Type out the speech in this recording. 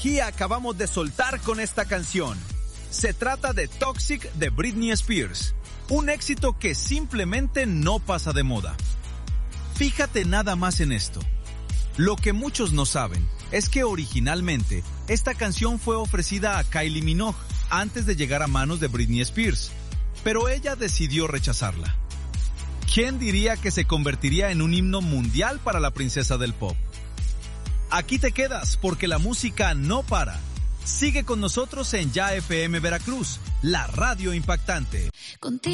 Acabamos de soltar con esta canción. Se trata de Toxic de Britney Spears, un éxito que simplemente no pasa de moda. Fíjate nada más en esto. Lo que muchos no saben es que originalmente esta canción fue ofrecida a Kylie Minogue antes de llegar a manos de Britney Spears, pero ella decidió rechazarla. ¿Quién diría que se convertiría en un himno mundial para la princesa del pop? Aquí te quedas porque la música no para. Sigue con nosotros en Ya FM Veracruz, la radio impactante.